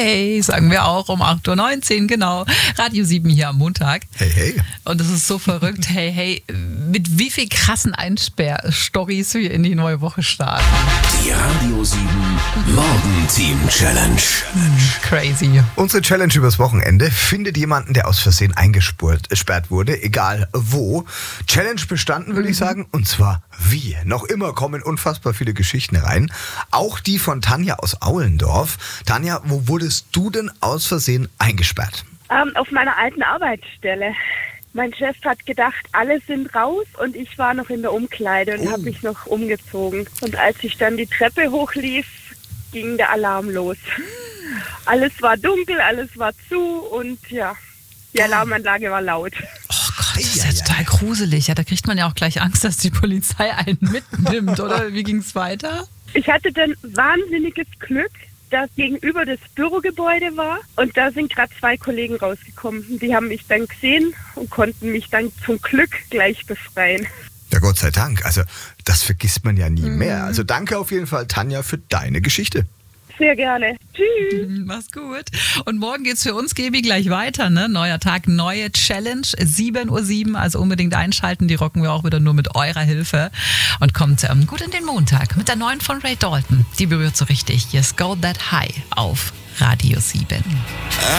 Hey, sagen wir auch um 8.19 Uhr, genau. Radio 7 hier am Montag. Hey, hey. Und es ist so verrückt, hey, mit wie viel krassen Einsperr-Stories wir in die neue Woche starten. Die Radio 7 Morgen-Team Challenge. Crazy. Unsere Challenge übers Wochenende: findet jemanden, der aus Versehen eingesperrt wurde, egal wo. Challenge bestanden, würde ich sagen. Und zwar wie. Noch immer kommen unfassbar viele Geschichten rein. Auch die von Tanja aus Aulendorf. Tanja, wo wurdest du denn aus Versehen eingesperrt? Auf meiner alten Arbeitsstelle. Mein Chef hat gedacht, alle sind raus und ich war noch in der Umkleide und habe mich noch umgezogen. Und als ich dann die Treppe hochlief, ging der Alarm los. Alles war dunkel, alles war zu und ja, die Alarmanlage war laut. Oh Gott, das ist ja total gruselig. Ja, da kriegt man ja auch gleich Angst, dass die Polizei einen mitnimmt, oder? Wie ging es weiter? Ich hatte dann wahnsinniges Glück, dass gegenüber das Bürogebäude war und da sind gerade 2 Kollegen rausgekommen. Die haben mich dann gesehen und konnten mich dann zum Glück gleich befreien. Ja, Gott sei Dank. Also das vergisst man ja nie mehr. Also danke auf jeden Fall, Tanja, für deine Geschichte. Sehr gerne. Tschüss. Mach's gut. Und morgen geht's für uns, Gaby, gleich weiter, ne? Neuer Tag, neue Challenge, 7.07 Uhr, also unbedingt einschalten, die rocken wir auch wieder nur mit eurer Hilfe. Und kommt gut in den Montag mit der neuen von Ray Dalton. Die berührt so richtig. Yes, Go That High auf Radio 7.